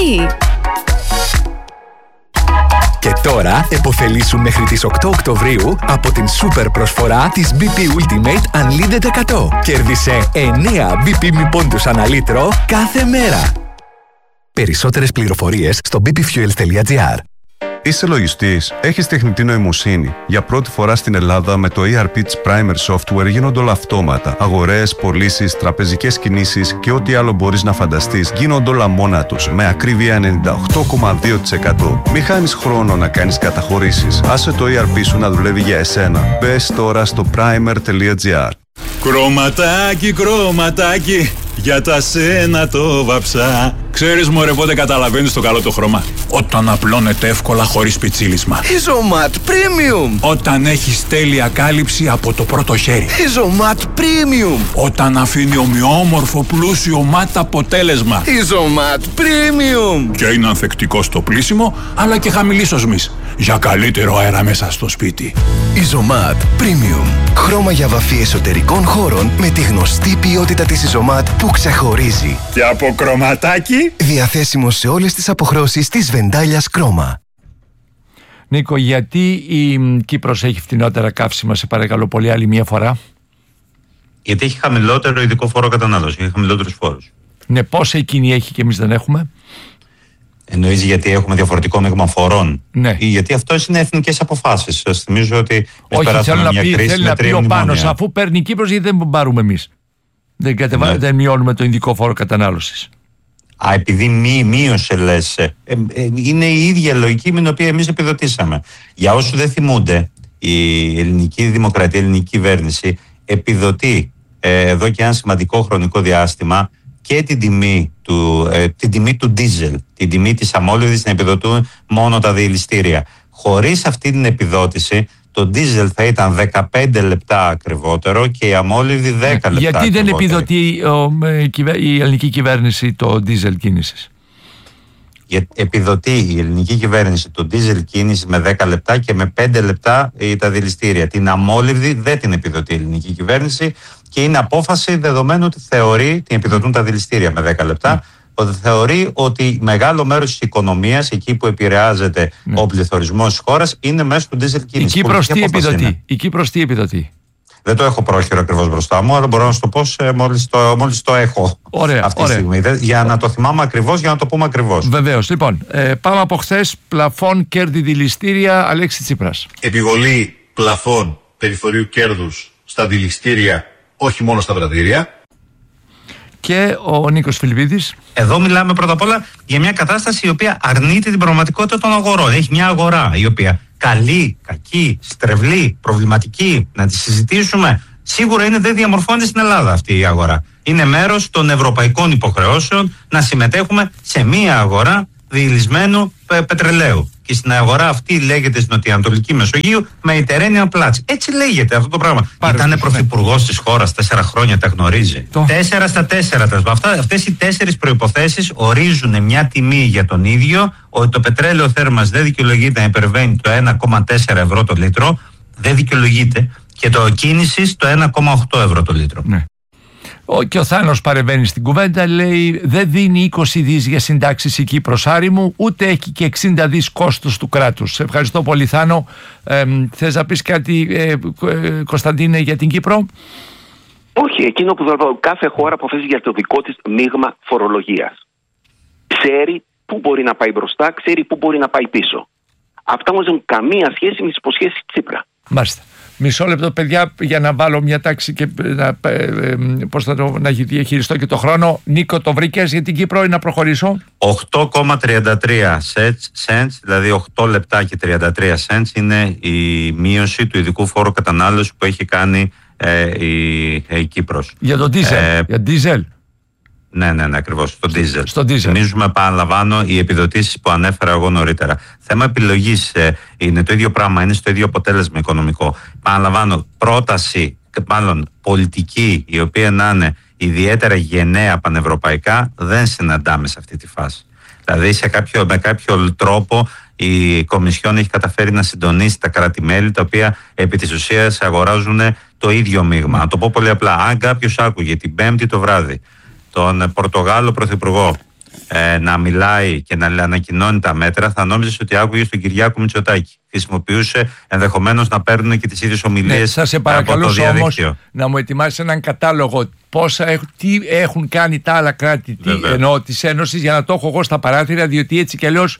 Τι? Και τώρα επωφελήσου μέχρι τις 8 Οκτωβρίου από την σούπερ προσφορά της BP Ultimate Unlimited 100. Κέρδισε 9 BP μη πόντους ανά λίτρο κάθε μέρα. Περισσότερες πληροφορίες στο bpfuels.gr. Είσαι λογιστής, έχεις τεχνητή νοημοσύνη. Για πρώτη φορά στην Ελλάδα με το ERP της Primer Software γίνονται όλα αυτόματα. Αγορές, πωλήσεις, τραπεζικές κινήσεις και ό,τι άλλο μπορείς να φανταστείς γίνονται όλα μόνα τους με ακρίβεια 98,2%. Μη χάνεις χρόνο να κάνεις καταχωρήσεις. Άσε το ERP σου να δουλεύει για εσένα. Μπες τώρα στο primer.gr. Κρωματάκι, κρωματάκι, για τα σένα το βαψά. Ξέρεις μωρέ πότε καταλαβαίνεις το καλό το χρώμα? Όταν απλώνεται εύκολα χωρίς πιτσίλισμα. Isomat Premium. Όταν έχεις τέλεια κάλυψη από το πρώτο χέρι. Isomat Premium. Όταν αφήνει ομοιόμορφο πλούσιο ματ αποτέλεσμα. Isomat Premium. Και είναι ανθεκτικό στο πλύσιμο αλλά και χαμηλής οσμής. Για καλύτερο αέρα μέσα στο σπίτι. Isomat Premium. Χρώμα για βαφή εσωτερικών χώρων με τη γνωστή ποιότητα της Isomat που ξεχωρίζει. Και από κρωματάκι. Διαθέσιμο σε όλες τις αποχρώσεις της Βεντάλιας Κρόμα. Νίκο, γιατί η Κύπρος έχει φτηνότερα καύσιμα, σε παρακαλώ πολύ, άλλη μία φορά? Γιατί έχει χαμηλότερο ειδικό φόρο κατανάλωση, έχει χαμηλότερους φόρους. Ναι, πόσα εκείνη έχει και εμείς δεν έχουμε? Εννοείς γιατί έχουμε διαφορετικό μείγμα φορών? Ναι. Ή γιατί αυτό είναι εθνικές αποφάσεις? Σας θυμίζω ότι όχι, θέλω να πει ο Πάνος, αφού παίρνει η Κύπρος, γιατί δεν πάρουμε εμείς? Δεν μειώνουμε το ειδικό φόρο κατανάλωσης. Επειδή μείωσε, λες, είναι η ίδια λογική με την οποία εμείς επιδοτήσαμε. Για όσους δεν θυμούνται, η ελληνική δημοκρατία, η ελληνική κυβέρνηση επιδοτεί εδώ και ένα σημαντικό χρονικό διάστημα και την τιμή του ντίζελ, την τιμή της αμόλυβδης, να επιδοτούν μόνο τα διελιστήρια. Χωρίς αυτή την επιδότηση, το ντίζελ θα ήταν 15 λεπτά ακριβότερο και η αμόλυβδη 10 λεπτά. Γιατί δεν επιδοτεί η ελληνική κυβέρνηση το ντίζελ κίνησης? Επιδοτεί η ελληνική κυβέρνηση το ντίζελ κίνηση με 10 λεπτά και με 5 λεπτά τα διελιστήρια. Την αμόλυβδη δεν την επιδοτεί η ελληνική κυβέρνηση και είναι απόφαση δεδομένου ότι θεωρεί, την επιδοτούν τα διελιστήρια με 10 λεπτά, ότι θεωρεί ότι μεγάλο μέρος της οικονομίας, εκεί που επηρεάζεται ο πληθωρισμός της χώρας, είναι μέσω του ντίζελ κίνησης. Η Κύπρος τι επιδοτεί? Δεν το έχω πρόχειρο ακριβώς μπροστά μου, αλλά μπορώ να σου το πω μόλις το έχω αυτή τη στιγμή. Για να το θυμάμαι ακριβώς, για να το πούμε ακριβώς. Βεβαίως. Λοιπόν, πάμε από χθες. Πλαφόν, κέρδη, δηληστήρια. Αλέξη Τσίπρας. Επιβολή πλαφών περιθωρίου κέρδους στα δηληστήρια, όχι μόνο στα πρατήρια. Και ο Νίκος Φιλιππίδης. Εδώ μιλάμε πρώτα απ' όλα για μια κατάσταση η οποία αρνείται την πραγματικότητα των αγορών. Έχει μια αγορά η οποία καλή, κακή, στρεβλή, προβληματική, να τη συζητήσουμε. Σίγουρα δεν διαμορφώνεται στην Ελλάδα αυτή η αγορά. Είναι μέρος των ευρωπαϊκών υποχρεώσεων να συμμετέχουμε σε μια αγορά διελισμένου πετρελαίου. Και στην αγορά αυτή λέγεται στην Νοτιοανατολική Μεσογείου Mediterranean Platz. Έτσι λέγεται αυτό το πράγμα. Ήταν πρωθυπουργός της χώρας 4 χρόνια, τα γνωρίζει. 4 στα 4. Αυτές οι 4 προϋποθέσεις ορίζουν μια τιμή για τον ίδιο, ότι το πετρέλαιο θέρμανσης δεν δικαιολογείται να υπερβαίνει το 1,4 ευρώ το λίτρο, δεν δικαιολογείται, και το κίνησης το 1,8 ευρώ το λίτρο. Ναι. Και ο Θάνος παρεμβαίνει στην κουβέντα, λέει: δεν δίνει 20 δις για συντάξεις η Κύπρος, Άρη μου, ούτε έχει και 60 δις κόστος του κράτους. Σε ευχαριστώ πολύ, Θάνο. Θες να πεις κάτι, Κωνσταντίνε, για την Κύπρο? Όχι, εκείνο που κάθε χώρα αποφασίζει για το δικό της μείγμα φορολογίας. Ξέρει πού μπορεί να πάει μπροστά, ξέρει πού μπορεί να πάει πίσω. Αυτά όμως δεν έχουν καμία σχέση με τις υποσχέσεις Τσίπρα. Μάλιστα. Μισό λεπτό, παιδιά, για να βάλω μια τάξη και να διαχειριστώ και το χρόνο. Νίκο, το βρήκες για την Κύπρο ή να προχωρήσω? 8,33 cents, δηλαδή 8 λεπτά και 33 cents είναι η μείωση του ειδικού φόρου κατανάλωσης που έχει κάνει η Κύπρος. Για το ντίζελ. Ναι, ακριβώς. Στο ντίζελ. Θυμίζουμε, επαναλαμβάνω, οι επιδοτήσεις που ανέφερα εγώ νωρίτερα. Θέμα επιλογής είναι το ίδιο πράγμα, είναι στο ίδιο αποτέλεσμα οικονομικό. Επαναλαμβάνω, πρόταση, μάλλον πολιτική, η οποία να είναι ιδιαίτερα γενναία πανευρωπαϊκά, δεν συναντάμε σε αυτή τη φάση. Δηλαδή, με κάποιο τρόπο η Κομισιόν έχει καταφέρει να συντονίσει τα κράτη-μέλη, τα οποία επί της ουσίας αγοράζουν το ίδιο μείγμα. Να το πω πολύ απλά. Αν κάποιος άκουγε την Πέμπτη το βράδυ τον Πορτογάλο Πρωθυπουργό να μιλάει και να ανακοινώνει τα μέτρα, θα νόμιζες ότι άκουγε τον Κυριάκο Μητσοτάκη. Χρησιμοποιούσε ενδεχομένως να παίρνουν και τις ίδιες ομιλίες θα σε παρακαλούσα όμως να μου ετοιμάσεις έναν κατάλογο τι έχουν κάνει τα άλλα κράτη εννοώ της Ένωσης, για να το έχω εγώ στα παράθυρα, διότι έτσι κι αλλιώς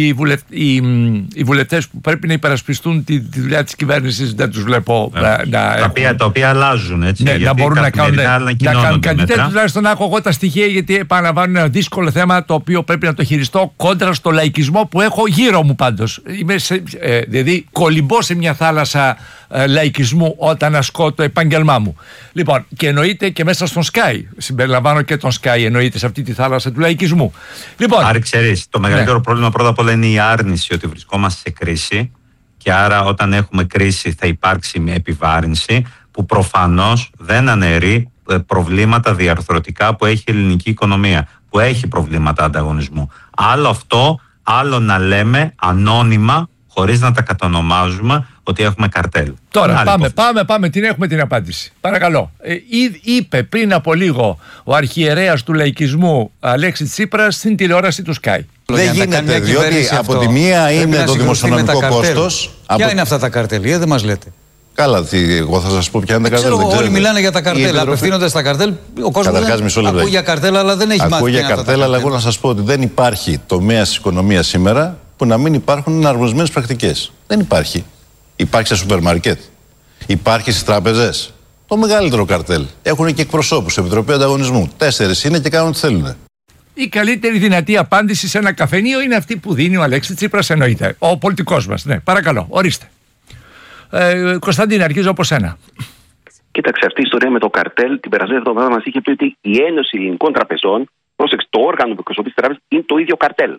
οι βουλευτές που πρέπει να υπερασπιστούν τη δουλειά της κυβέρνησης δεν τους βλέπω τα οποία αλλάζουν, έτσι, να μπορούν να κάνουν κάτι τέτοιο. Τουλάχιστον να έχω εγώ τα στοιχεία, γιατί επαναλαμβάνω ένα δύσκολο θέμα το οποίο πρέπει να το χειριστώ κόντρα στο λαϊκισμό που έχω γύρω μου πάντως. Δηλαδή κολυμπώ σε μια θάλασσα λαϊκισμού όταν ασκώ το επάγγελμά μου. Λοιπόν, και εννοείται και μέσα στον Sky. Συμπεριλαμβάνω και τον Sky, εννοείται σε αυτή τη θάλασσα του λαϊκισμού. Λοιπόν, Άρη, ξέρεις, το μεγαλύτερο πρόβλημα πρώτα απ' όλα είναι η άρνηση ότι βρισκόμαστε σε κρίση, και άρα όταν έχουμε κρίση θα υπάρξει μια επιβάρυνση που προφανώς δεν αναιρεί προβλήματα διαρθρωτικά που έχει η ελληνική οικονομία, που έχει προβλήματα ανταγωνισμού. Άλλο αυτό, άλλο να λέμε ανώνυμα, χωρίς να τα κατονομάζουμε, ότι έχουμε καρτέλ. Τώρα πάμε, την έχουμε την απάντηση. Παρακαλώ. Είπε πριν από λίγο ο αρχιερέας του λαϊκισμού Αλέξη Τσίπρας στην τηλεόραση του Sky. Δεν γίνεται, διότι από τη μία είναι το δημοσιονομικό κόστος. Ποια είναι αυτά τα καρτέλ, δεν μας λέτε. Καλά, εγώ θα σας πω ποια είναι τα καρτέλ. Όλοι μιλάνε για τα καρτέλ, απευθύνονται στα καρτέλ. Ο κόσμος ακούει για καρτέλ, αλλά δεν έχει μάθει. Ακούει για καρτέλ, αλλά εγώ να σας πω ότι δεν υπάρχει τομέα της οικονομίας σήμερα που να μην υπάρχουν εναρμονισμένες πρακτικές. Δεν υπάρχει. Υπάρχει στα σούπερ μάρκετ. Υπάρχει στις τράπεζες. Το μεγαλύτερο καρτέλ. Έχουν και εκπροσώπους, Επιτροπή Ανταγωνισμού. 4 είναι και κάνουν ό,τι θέλουν. Η καλύτερη δυνατή απάντηση σε ένα καφενείο είναι αυτή που δίνει ο Αλέξης Τσίπρας, εννοείται. Ο πολιτικός μας. Ναι, παρακαλώ, ορίστε. Κωνσταντίνα, αρχίζω από σένα. Κοίταξε, αυτή η ιστορία με το καρτέλ την περασμένη εβδομάδα μας είχε πει ότι η Ένωση Ελληνικών Τραπεζών, πρόσεξε, το όργανο που εκπροσωπεί τις τράπεζες, είναι το ίδιο καρτέλ.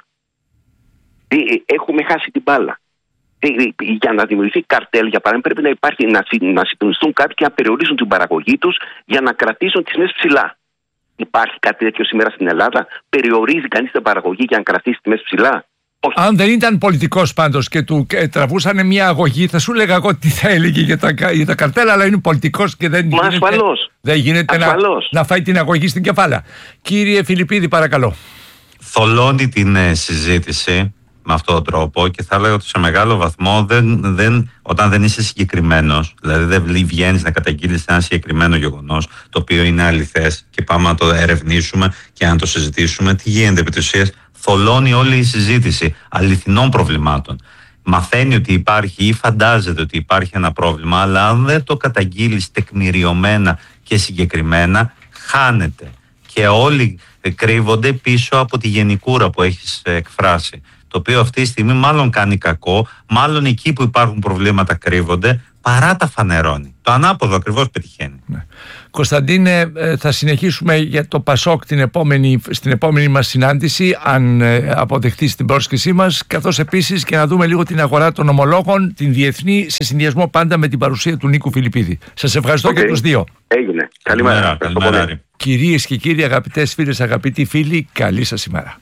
Έχουμε χάσει την μπάλα. Για να δημιουργηθεί καρτέλ, για παράδειγμα, πρέπει να υπάρχει να συντονιστούν κάποιοι και να περιορίσουν την παραγωγή τους για να κρατήσουν τις τιμές ψηλά. Υπάρχει κάτι τέτοιο σήμερα στην Ελλάδα? Περιορίζει κανείς την παραγωγή για να κρατήσει τις τιμές ψηλά? Όχι. Αν δεν ήταν πολιτικός πάντως και του τραβούσαν μια αγωγή, θα σου λέγα εγώ τι θα έλεγε για τα καρτέλ, αλλά είναι πολιτικός και δεν γίνεται να φάει την αγωγή στην κεφάλα. Κύριε Φιλιππίδη, παρακαλώ. Θολώνει την συζήτηση με αυτόν τον τρόπο, και θα λέω ότι σε μεγάλο βαθμό όταν δεν είσαι συγκεκριμένος, δηλαδή δεν βγαίνεις να καταγγείλεις ένα συγκεκριμένο γεγονός το οποίο είναι αληθές και πάμε να το ερευνήσουμε και να το συζητήσουμε, τι γίνεται επί της ουσίας? Θολώνει όλη η συζήτηση αληθινών προβλημάτων. Μαθαίνει ότι υπάρχει ή φαντάζεται ότι υπάρχει ένα πρόβλημα, αλλά αν δεν το καταγγείλεις τεκμηριωμένα και συγκεκριμένα, χάνεται. Και όλοι κρύβονται πίσω από τη γενικούρα που έχεις εκφράσει, το οποίο αυτή τη στιγμή μάλλον κάνει κακό, μάλλον εκεί που υπάρχουν προβλήματα κρύβονται, παρά τα φανερώνει. Το ανάποδο ακριβώς πετυχαίνει. Ναι. Κωνσταντίνε, θα συνεχίσουμε για το Πασόκ στην επόμενη μας συνάντηση, αν αποδεχτείς την πρόσκλησή μας, καθώς επίσης και να δούμε λίγο την αγορά των ομολόγων, την διεθνή, σε συνδυασμό πάντα με την παρουσία του Νίκου Φιλιππίδη. Σας ευχαριστώ και τους δύο. Έγινε. Καλημέρα. Κυρίες και κύριοι, αγαπητές φίλες, αγαπητοί φίλοι, καλή σας ημέρα.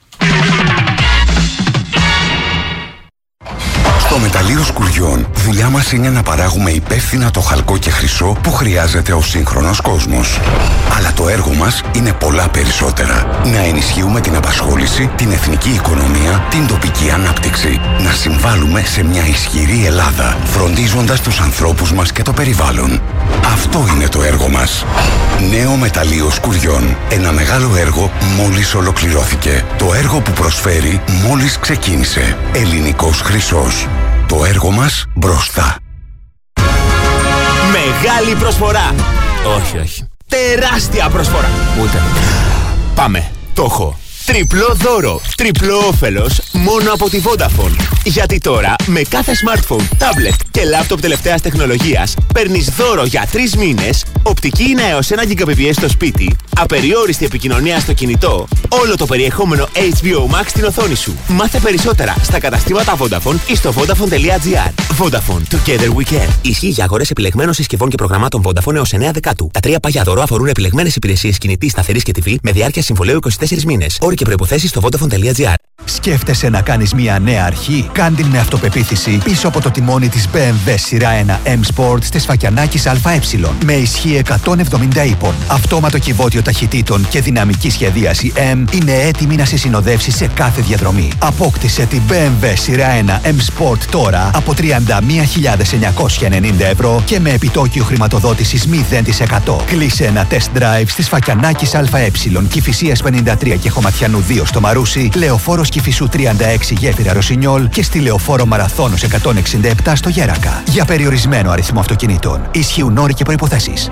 Στο μεταλλείο Σκουριών, δουλειά μας είναι να παράγουμε υπεύθυνα το χαλκό και χρυσό που χρειάζεται ο σύγχρονος κόσμος. Αλλά το έργο μας είναι πολλά περισσότερα. Να ενισχύουμε την απασχόληση, την εθνική οικονομία, την τοπική ανάπτυξη. Να συμβάλλουμε σε μια ισχυρή Ελλάδα, φροντίζοντας τους ανθρώπους μας και το περιβάλλον. Αυτό είναι το έργο μας. Νέο μεταλλείο Σκουριών. Ένα μεγάλο έργο μόλις ολοκληρώθηκε. Το έργο που προσφέρει μόλις ξεκίνησε. Ελληνικός χρυσός. Το έργο μας μπροστά. Μεγάλη προσφορά. Όχι. Τεράστια προσφορά. Ούτε. Πάμε. Το έχω. Τριπλό δώρο, τριπλό όφελος μόνο από τη Vodafone. Γιατί τώρα με κάθε smartphone, tablet και laptop τελευταίας τεχνολογίας παίρνεις δώρο για 3 μήνες, οπτική είναι έως 1 Gbps στο σπίτι, απεριόριστη επικοινωνία στο κινητό, όλο το περιεχόμενο HBO Max στην οθόνη σου. Μάθε περισσότερα στα καταστήματα Vodafone ή στο Vodafone.gr. Vodafone, together we can. Ισχύει για αγορές επιλεγμένων συσκευών και προγραμμάτων Vodafone έως 9 Δεκάτου. Τα 3 παγιά δώρο αφορούν επιλεγμένες υπηρεσίες κινητής, σταθερής και TV με διάρκεια συμβολαίου 24 μήνες. Όροι και προϋποθέσεις στο Vodafone.gr. Σκέφτεσαι να κάνεις μια νέα αρχή? Κάν' την με αυτοπεποίθηση πίσω από το τιμόνι της BMW σειρά 1 M Sport της Φακιανάκης ΑΕ. Με ισχύ 170 ύπων, αυτόματο κυβότιο ταχυτήτων και δυναμική σχεδίαση M είναι έτοιμη να σε συνοδεύσει σε κάθε διαδρομή. Απόκτησε την BMW σειρά 1 M Sport τώρα από 31.990 ευρώ και με επιτόκιο χρηματοδότησης 0%. Κλείσε ένα test drive στις Φακιανάκης ΑΕ, Κηφισίας 53 και Χωματιανού 2 στο Μαρούσι, Λεωφόρος Κηφισού 36 Γέφυρα Ρωσινιόλ και στη Λεωφόρο Μαραθώνος 167 στο Γέρακα. Για περιορισμένο αριθμό αυτοκινήτων. Ισχύουν όροι και προϋποθέσεις.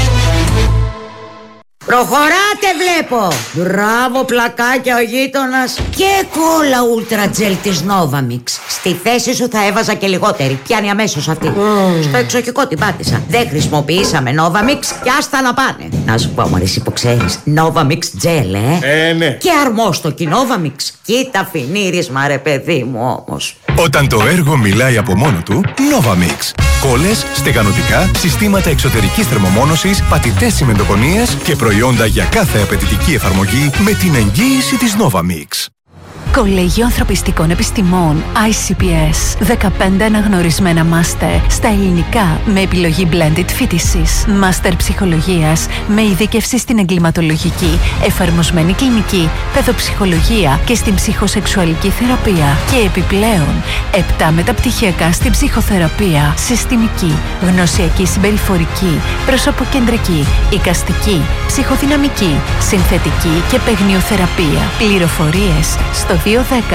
Προχωράτε βλέπω! Μπράβο πλακάκια ο γείτονας. Και κόλλα Ultra Gel της Novamix. Στη θέση σου θα έβαζα και λιγότερη. Πιάνει αμέσως αυτή. Στο εξοχικό την πάτησα. Δεν χρησιμοποιήσαμε Novamix και άστα να πάνε. Να σου πω μωρή που ξέρεις, Novamix Gel ναι. Και αρμόστοκι Novamix. Κοίτα φινίρισμα ρε παιδί μου όμως. Όταν το έργο μιλάει από μόνο του, Novamix. Κόλλες, στεγανοτικά, συστήματα εξωτερικής θερμομόνωσης, πατητές τσιμεντοκονίες και προϊόντα για κάθε απαιτητική εφαρμογή με την εγγύηση της Novamix. Κολέγιο Ανθρωπιστικών Επιστημών ICPS. 15 αναγνωρισμένα μάστερ στα ελληνικά με επιλογή blended φοιτησης. Μάστερ ψυχολογίας με ειδίκευση στην εγκληματολογική, εφαρμοσμένη κλινική, παιδοψυχολογία και στην ψυχοσεξουαλική θεραπεία. Και επιπλέον 7 μεταπτυχιακά στην ψυχοθεραπεία, συστημική, γνωσιακή συμπεριφορική, προσωποκεντρική, εικαστική, ψυχοδυναμική, συνθετική και παιγνιοθεραπεία. Πληροφορίες στο 210 645 65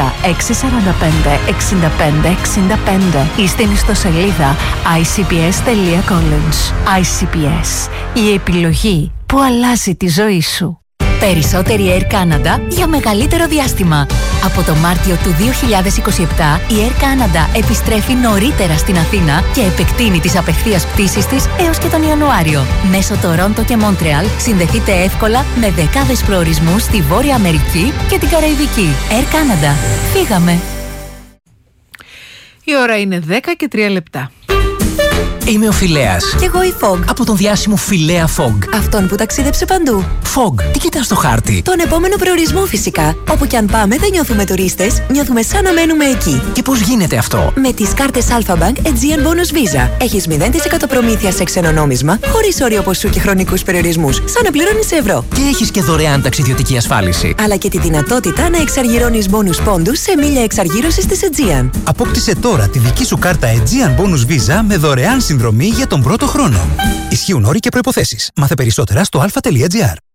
65 ή στην ιστοσελίδα icps.college. ICPS. Η επιλογή που αλλάζει τη ζωή σου. Περισσότερη Air Canada για μεγαλύτερο διάστημα. Από το Μάρτιο του 2027 η Air Canada επιστρέφει νωρίτερα στην Αθήνα και επεκτείνει τις απευθείας πτήσεις της έως και τον Ιανουάριο. Μέσω Τορόντο και Μόντρεαλ συνδεθείτε εύκολα με δεκάδες προορισμούς στη Βόρεια Αμερική και την Καραϊβική. Air Canada. Φύγαμε! Η ώρα είναι 10 και 3 λεπτά. Είμαι ο Φιλέας. Κι εγώ η Fog. Από τον διάσημο Φιλέα Fog. Αυτόν που ταξίδεψε παντού. Fog, τι κοιτάς στο χάρτη? Τον επόμενο προορισμό φυσικά. Όπου κι αν πάμε δεν νιώθουμε τουρίστες, νιώθουμε σαν να μένουμε εκεί. Και πώς γίνεται αυτό? Με τις κάρτες Alphabank Aegean Bonus Visa. Έχεις 0% προμήθεια σε ξένο νόμισμα, χωρίς όριο ποσού και χρονικούς περιορισμούς, σαν να πληρώνεις ευρώ. Και έχεις και δωρεάν ταξιδιωτική ασφάλιση. Αλλά και τη δυνατότητα να εξαργυρώνεις bonus πόντους σε μίλια εξαργύρωσης της Aegean. Απόκτησε τώρα τη δική σου κάρτα Aegean Bonus Visa με δωρεάν συνδρομή για τον πρώτο χρόνο. Ισχύουν όροι και προϋποθέσεις. Μάθε περισσότερα στο alpha.gr.